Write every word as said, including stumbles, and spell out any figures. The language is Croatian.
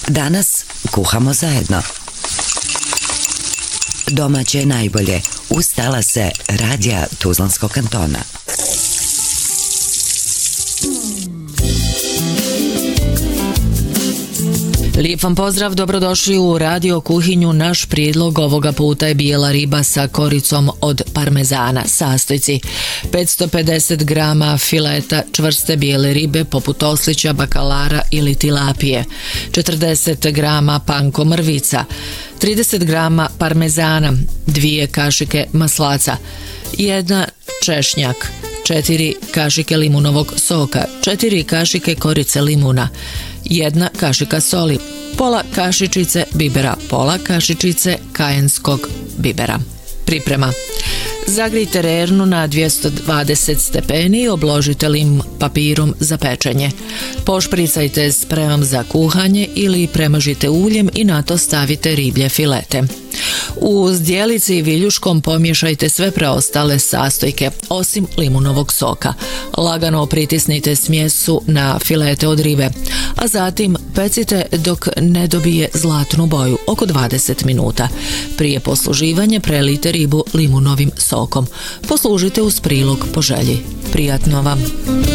Danas kuhamo zajedno. Domaće je najbolje, uz talase radija Tuzlanskog kantona. Lijep vam pozdrav, dobrodošli u radio kuhinju. Naš prijedlog ovoga puta je bijela riba sa koricom od parmezana. Sastojci: petsto pedeset grama fileta čvrste bijele ribe poput oslića, bakalara ili tilapije, četrdeset grama panko mrvica, trideset grama parmezana, dvije kašike maslaca, jedna češnjak, četiri kašike limunovog soka, četiri kašike korice limuna, jedna kašika soli, pola kašičice bibera, pola kašičice kajenskog bibera. Priprema: zagrijte rernu na dvjesto dvadeset stepeni i obložite lim papirom za pečenje. Pošpricajte spremom za kuhanje ili premažite uljem i na to stavite riblje filete. U zdjelici i viljuškom pomiješajte sve preostale sastojke, osim limunovog soka. Lagano pritisnite smjesu na filete od ribe, a zatim pecite dok ne dobije zlatnu boju, oko dvadeset minuta. Prije posluživanja prelijte ribu limunovim sokom. Poslužite uz prilog po želji. Prijatno vam!